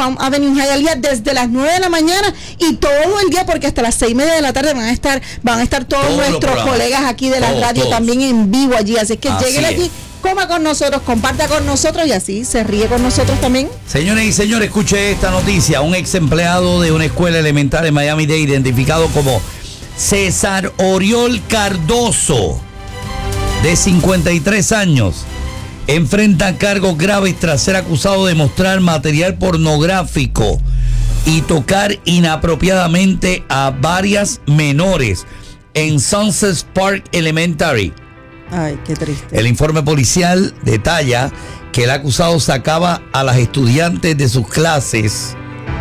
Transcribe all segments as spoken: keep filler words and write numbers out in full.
Palm Avenue en Hialeah desde las nueve de la mañana y todo el día, porque hasta las seis y media de la tarde van a estar, van a estar todos, todos nuestros colegas aquí de la todos, radio todos. También en vivo allí, así que así lleguen es. Allí, coma con nosotros, comparta con nosotros y así se ríe con nosotros también. Señores y señores, escuche esta noticia. Un ex empleado de una escuela elemental en Miami-Dade, identificado como César Oriol Cardoso, de cincuenta y tres años, enfrenta cargos graves tras ser acusado de mostrar material pornográfico y tocar inapropiadamente a varias menores en Sunset Park Elementary. Ay, qué triste. El informe policial detalla que el acusado sacaba a las estudiantes de sus clases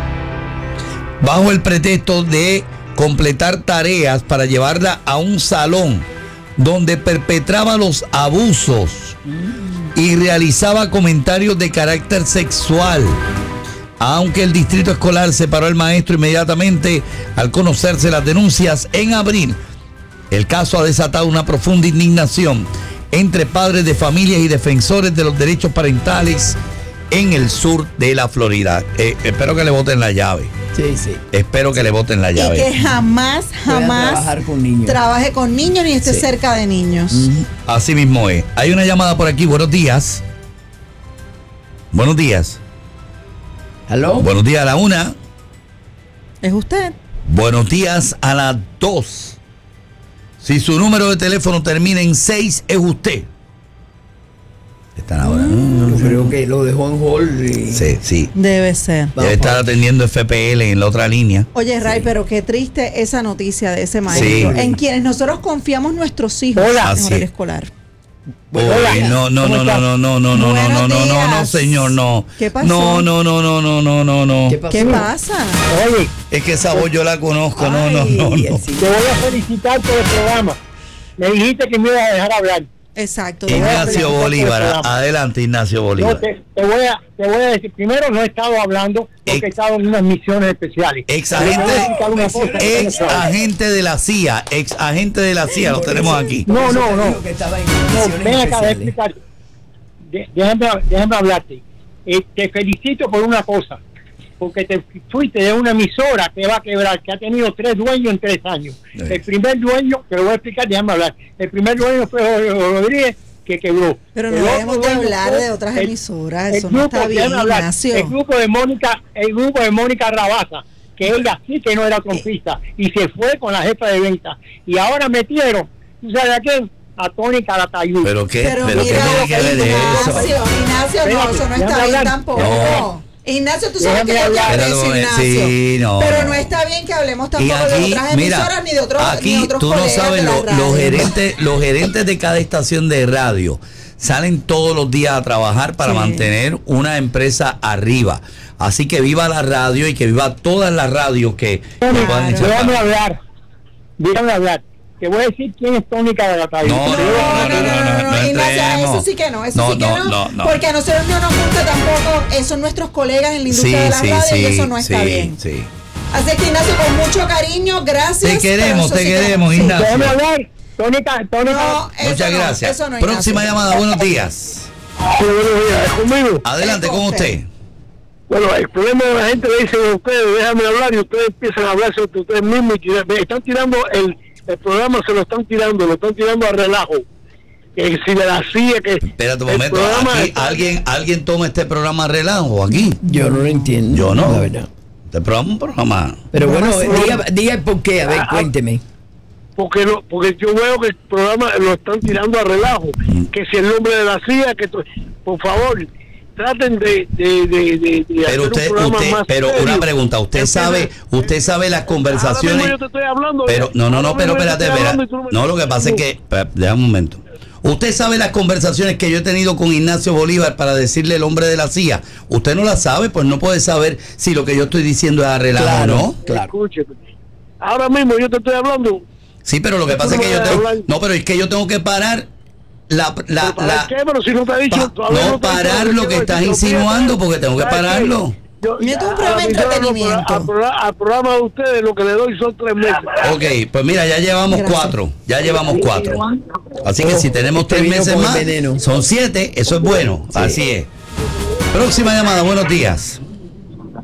bajo el pretexto de completar tareas para llevarla a un salón donde perpetraba los abusos y realizaba comentarios de carácter sexual. Aunque el distrito escolar separó al maestro inmediatamente al conocerse las denuncias en abril, el caso ha desatado una profunda indignación entre padres de familias y defensores de los derechos parentales en el sur de la Florida. Eh, espero que le voten la llave. Sí, sí. Espero que le voten la llave. Y que jamás, jamás trabajar con niños. trabaje con niños ni esté sí. cerca de niños. Mm-hmm. Así mismo es. Hay una llamada por aquí. Buenos días. Buenos días. ¿Aló? Buenos días a la una. ¿Es usted? Buenos días a las dos. Si su número de teléfono termina en seis, es usted. Están ahora. Mm, yo creo que lo dejó en hold. Y... Sí, sí. Debe ser. Debe Vamos estar atendiendo F P L en la otra línea. Oye, Ray, sí. pero qué triste esa noticia de ese maestro. Sí. En quienes nosotros confiamos nuestros hijos en horario escolar. Uy, no, no, no, no, no, no, no, no, no, no, no, no, no, señor, no. ¿Qué pasó? No, no, no, no, no, no, no, no. ¿Qué, ¿Qué pasa? Oye, es que esa voz yo la conozco, no, Ay, no, no, no. Te voy a felicitar por el programa. Me dijiste que me ibas a dejar hablar. Exacto. Ignacio Bolívar, adelante, Ignacio Bolívar. No, te, te, voy a, te voy a decir, primero no he estado hablando porque ex, he estado en unas misiones especiales. Ex agente, ex agente de la C I A, ex agente de la C I A, lo tenemos aquí. No, no, no. No, ven acá a explicar. Déjame, déjame hablarte. Eh, te felicito por una cosa, porque te fuiste de una emisora que va a quebrar, que ha tenido tres dueños en tres años. Sí. El primer dueño, te lo voy a explicar, déjame hablar. El primer dueño fue Jorge Rodríguez, que quebró. Pero no debemos de hablar fue, de otras el, emisoras, eso el no grupo, está bien, Ignacio. El grupo de Mónica, el grupo de Mónica Rabaza, que ella sí que no era trompista, y se fue con la jefa de venta. Y ahora metieron, ¿tú sabes a quién? A Tony Calatayud. ¿Pero qué? Pero, ¿Pero mira, qué tiene que ver de eso? Ignacio, Ignacio, no, eso no está bien tampoco. No. Ignacio, tú sabes que yo te aprecio, Ignacio. Sí, no. Pero no está bien que hablemos tampoco aquí, de otras emisoras mira, ni de otros aquí ni de otros tú no sabes, lo, los gerentes, los gerentes de cada estación de radio salen todos los días a trabajar para sí. mantener una empresa arriba. Así que viva la radio y que viva todas las radios que, claro. que puedan echar. Déjame hablar. Déjame hablar. Te voy a decir quién es Tony Calatayud. No, no, no, no, no, no, no, no, Ignacio, eso sí que no, eso no, sí que no, no, no, porque a nosotros no nos gusta tampoco, esos son nuestros colegas en la industria sí, de la sí, radio sí, y eso no está sí, bien. Sí. Así que Ignacio, con mucho cariño, gracias. Te queremos, te sí queremos, que... Ignacio. Déjame hablar, Tony, Tony no, Muchas no, gracias. Eso no, Próxima llamada, buenos días. Sí, buenos días, ¿es conmigo? Adelante con usted. Bueno, el problema de la gente le dice a ustedes, déjame hablar, y ustedes empiezan a hablar sobre ustedes mismos y me están tirando el... El programa se lo están tirando, lo están tirando a relajo. Que si de la C I A que... Espera un momento, aquí, está... ¿alguien, ¿alguien toma este programa a relajo aquí? Yo no lo entiendo. Yo no. La verdad. Este programa es un programa... Pero bueno, diga, diga por qué, a ver, ah, cuénteme. Porque lo, porque yo veo que el programa lo están tirando a relajo. Mm. Que si el nombre de la C I A, que por favor... traten de, de, de, de, de pero usted, un usted más pero serio. Una pregunta, usted sabe, usted sabe las conversaciones. Ahora mismo yo te estoy hablando, pero no, no, no, pero espérate, espérate. No, lo que pasa es que, déjame un momento. Usted sabe las conversaciones que yo he tenido con Ignacio Bolívar para decirle el hombre de la C I A. Usted no las sabe, pues no puede saber si lo que yo estoy diciendo es arreglado, claro, ¿no? Claro. Escúcheme. Ahora mismo yo te estoy hablando. Sí, pero lo que pasa es que yo tengo, no, pero es que yo tengo que parar La, la, la, qué? Pero si no te ha dicho, pa, no, no parar lo que estás insinuando, porque tengo que pararlo. Yo, yo tengo un programa de entretenimiento. Al programa, al programa de ustedes lo que le doy son tres meses. Ok, pues mira, ya llevamos Gracias. cuatro. Ya llevamos cuatro. Así que si tenemos tres meses más, son siete. Eso es bueno. Sí. Así es. Próxima llamada, buenos días.